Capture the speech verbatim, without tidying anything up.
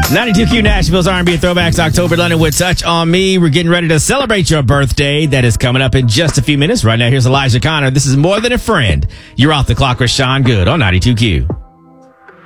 ninety-two Q Nashville's R and B Throwbacks October London with Touch on Me. We're getting ready to celebrate your birthday. That is coming up in just a few minutes. Right now, here's Elijah Connor. This is More Than a Friend. You're off the clock with Sean Good on ninety-two Q.